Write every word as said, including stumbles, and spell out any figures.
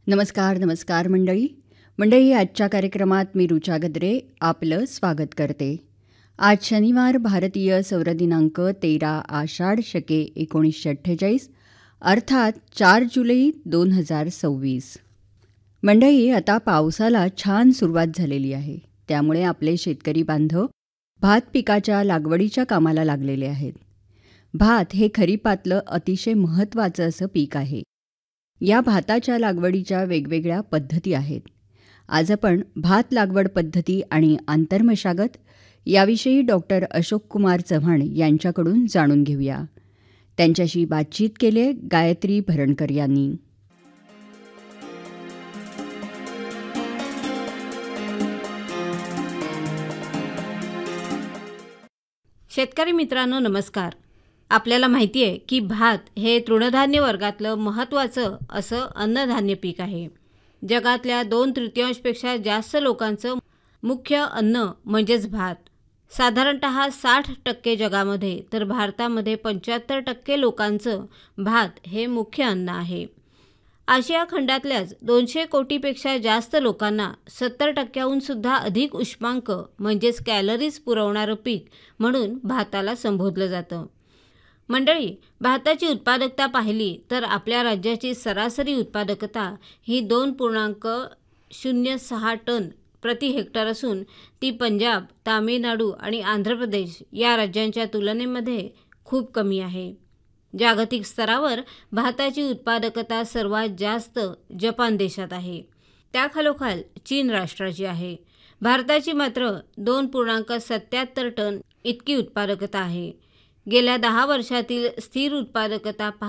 नमस्कार नमस्कार मंडळी मंडळी आजच्या कार्यक्रमात मी ऋचा गद्रे आपलं स्वागत करते. आज शनिवार भारतीय सौर दिनांक तेरा आषाढ शके एकोणीसशे अठ्ठेचाळीस अर्थात चार जुलै दोन हजार सव्वीस. मंडळी आता पावसाला छान सुरुवात झालेली आहे. त्यामुळे आपले शेतकरी बांधव भात पिकाच्या लागवडीच्या कामाला लागलेले आहेत. भात हे खरीपातलं अतिशय महत्त्वाचं असं पीक आहे. या भाताच्या लागवडीच्या वेगवेगळ्या पद्धती आहेत. आज आपण भात लागवड पद्धती आणि आंतरमशागत याविषयी डॉक्टर अशोक कुमार चव्हाण यांच्याकडून जाणून घेऊया. त्यांच्याशी बातचीत केली गायत्री भरणकर यांनी. शेतकरी मित्रांनो नमस्कार. आपल्याला माहिती आहे की भात हे तृणधान्य वर्गातलं महत्त्वाचं असं अन्नधान्य पीक आहे. जगातल्या दोन तृतीयांशपेक्षा जास्त लोकांचं मुख्य अन्न म्हणजेच भात. साधारणतः साठ टक्के जगामध्ये तर भारतामध्ये पंच्याहत्तर टक्के लोकांचं भात हे मुख्य अन्न आहे. आशिया खंडातल्याच दोनशे कोटीपेक्षा जास्त लोकांना सत्तर टक्क्याहून सुद्धा अधिक उष्मांक म्हणजेच कॅलरीज पुरवणारं पीक म्हणून भाताला संबोधलं जातं. मंडळी, भाताची उत्पादकता पाहिली तर आपल्या राज्याची सरासरी उत्पादकता ही दोन पूर्णांक शून्य सहा टन प्रति हेक्टर असून ती पंजाब, तामिळनाडू आणि आंध्र प्रदेश या राज्यांच्या तुलनेमध्ये खूप कमी आहे. जागतिक स्तरावर भाताची उत्पादकता सर्वात जास्त जपान देशात आहे. त्याखालोखाल चीन राष्ट्राची आहे. भारताची मात्र दोन पूर्णांक सत्याहत्तर टन इतकी उत्पादकता आहे. गेल्या दहा वर्षातील स्थिर उत्पादकता